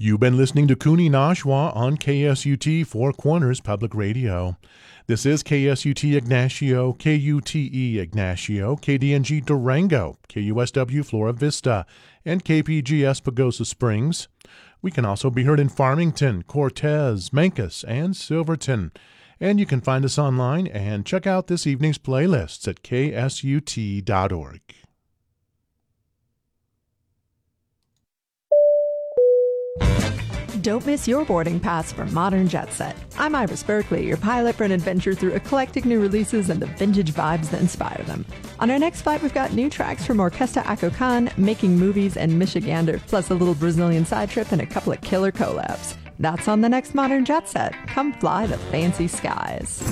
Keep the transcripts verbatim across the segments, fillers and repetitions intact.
You've been listening to Kuni Nashwa on K S U T Four Corners Public Radio. This is K S U T Ignacio, K U T E Ignacio, K D N G Durango, K U S W Flora Vista, and K P G S Pagosa Springs. We can also be heard in Farmington, Cortez, Mancos, and Silverton. And you can find us online and check out this evening's playlists at K S U T dot org. Don't miss your boarding pass for Modern Jet Set. I'm Iris Berkeley, your pilot for an adventure through eclectic new releases and the vintage vibes that inspire them. On our next flight, we've got new tracks from Orquesta Acocan, Making Movies, and Michigander, plus a little Brazilian side trip and a couple of killer collabs. That's on the next Modern Jet Set. Come fly the fancy skies.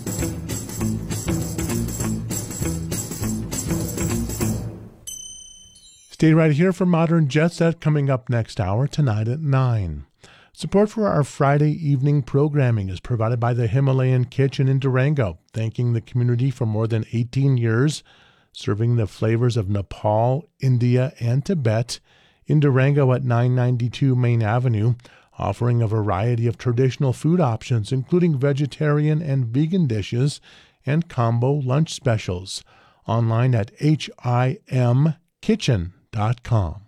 Stay right here for Modern Jet Set coming up next hour tonight at nine. Support for our Friday evening programming is provided by the Himalayan Kitchen in Durango, thanking the community for more than eighteen years, serving the flavors of Nepal, India, and Tibet in Durango at nine ninety-two Main Avenue, offering a variety of traditional food options, including vegetarian and vegan dishes and combo lunch specials. Online at H I M kitchen dot com.